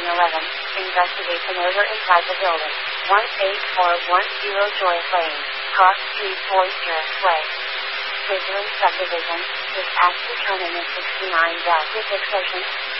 Investigation over inside the building. 18410 Joyce Lane, Cross Street, Oyster Way. Bridgeland Subdivision. This act to turn in a 69 fixation.